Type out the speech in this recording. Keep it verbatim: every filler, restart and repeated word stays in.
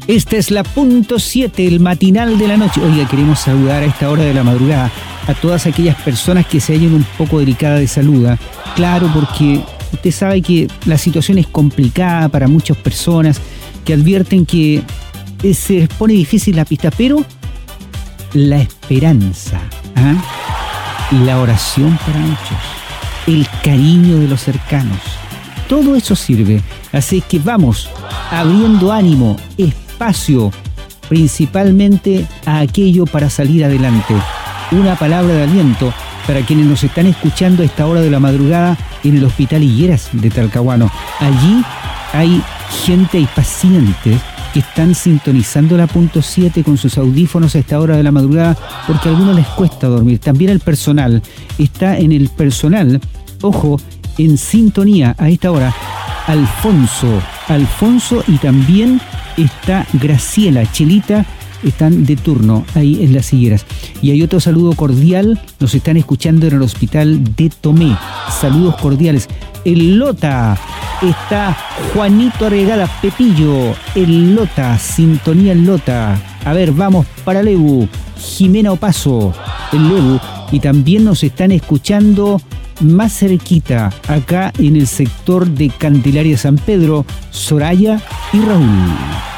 Esta es la punto siete, el matinal de la noche. Oiga, queremos saludar a esta hora de la madrugada a todas aquellas personas que se hallen un poco delicadas de salud. ¿eh? Claro, porque usted sabe que la situación es complicada para muchas personas que advierten que se les pone difícil la pista, pero la esperanza, ¿eh? la oración para muchos, el cariño de los cercanos, todo eso sirve. Así que vamos abriendo ánimo, espacio, principalmente a aquello para salir adelante. Una palabra de aliento para quienes nos están escuchando a esta hora de la madrugada en el Hospital Higueras de Talcahuano. Allí hay gente y pacientes que están sintonizando la punto siete con sus audífonos a esta hora de la madrugada porque a algunos les cuesta dormir. También el personal está en el personal, ojo, en sintonía a esta hora. Alfonso, Alfonso y también está Graciela, Chelita, están de turno ahí en las higueras. Y hay otro saludo cordial, nos están escuchando en el hospital de Tomé. Saludos cordiales. El Lota, está Juanito Regada, Pepillo, el Lota, sintonía el Lota. A ver, vamos para Lebu, Jimena Opaso, el Lebu. Y también nos están escuchando más cerquita, acá en el sector de Candelaria San Pedro, Soraya y Raúl.